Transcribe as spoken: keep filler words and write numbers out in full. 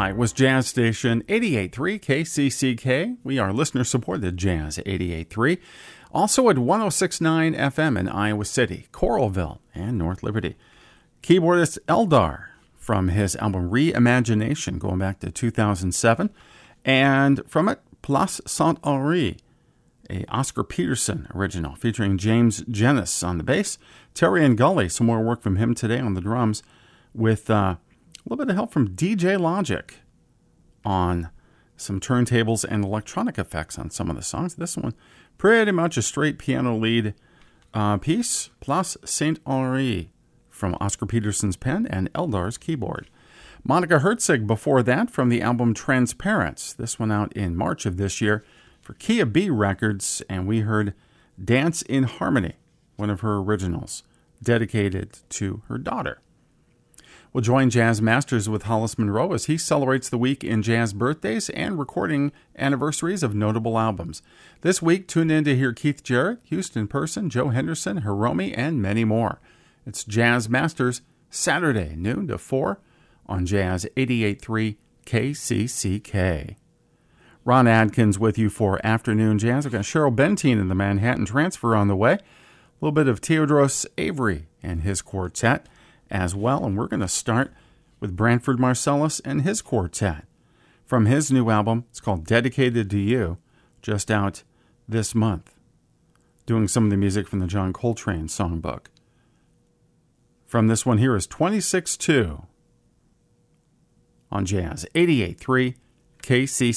Hi was Jazz Station eighty-eight point three K C C K. We are listener-supported Jazz eighty-eight point three. Also at one oh six point nine F M in Iowa City, Coralville, and North Liberty. Keyboardist Eldar from his album Reimagination going back to two thousand seven. And from it, Place Saint-Henri, a Oscar Peterson original featuring James Jennis on the bass. Terry and Gully, some more work from him today on the drums, with uh, a little bit of help from D J Logic on some turntables and electronic effects on some of the songs. This one, pretty much a straight piano lead uh, piece, Place Saint-Henri from Oscar Peterson's pen and Eldar's keyboard. Monica Herzig before that from the album Transparence. This one out in March of this year for Kia B Records, and we heard Dance in Harmony, one of her originals, dedicated to her daughter. We'll join Jazz Masters with Hollis Monroe as he celebrates the week in jazz birthdays and recording anniversaries of notable albums. This week, tune in to hear Keith Jarrett, Houston Person, Joe Henderson, Hiromi, and many more. It's Jazz Masters, Saturday, noon to four on Jazz eighty-eight point three K C C K. Ron Adkins with you for Afternoon Jazz. We've got Cheryl Bentine and the Manhattan Transfer on the way. A little bit of Theodros Avery and his quartet as well. And we're going to start with Branford Marsalis and his quartet. From his new album, it's called Dedicated to You, just out this month. Doing some of the music from the John Coltrane songbook. From this one here is twenty-six two on Jazz eighty-eight point three K C C K.